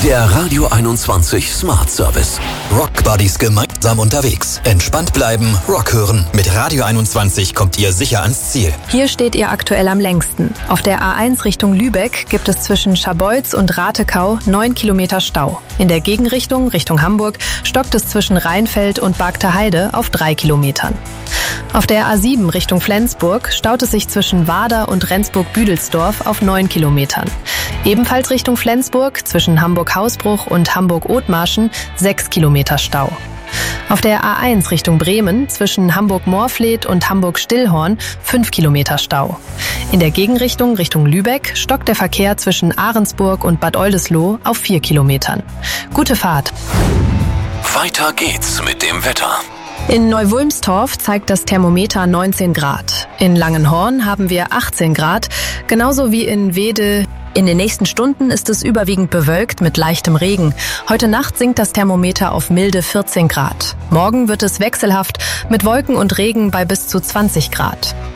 Der Radio 21 Smart Service. Rock Buddies gemeinsam unterwegs. Entspannt bleiben, Rock hören. Mit Radio 21 kommt ihr sicher ans Ziel. Hier steht ihr aktuell am längsten. Auf der A1 Richtung Lübeck gibt es zwischen Scharbeutz und Ratekau 9 Kilometer Stau. In der Gegenrichtung, Richtung Hamburg, stockt es zwischen Rheinfeld und Bagter Heide auf 3 Kilometern. Auf der A7 Richtung Flensburg staut es sich zwischen Wader und Rendsburg-Büdelsdorf auf 9 Kilometern. Ebenfalls Richtung Flensburg zwischen Hamburg-Hausbruch und Hamburg-Othmarschen 6 Kilometer Stau. Auf der A1 Richtung Bremen zwischen Hamburg-Moorfleet und Hamburg-Stillhorn 5 Kilometer Stau. In der Gegenrichtung Richtung Lübeck stockt der Verkehr zwischen Ahrensburg und Bad Oldesloe auf 4 Kilometern. Gute Fahrt! Weiter geht's mit dem Wetter. In Neuwulmstorf zeigt das Thermometer 19 Grad. In Langenhorn haben wir 18 Grad, genauso wie in Wede. In den nächsten Stunden ist es überwiegend bewölkt mit leichtem Regen. Heute Nacht sinkt das Thermometer auf milde 14 Grad. Morgen wird es wechselhaft mit Wolken und Regen bei bis zu 20 Grad.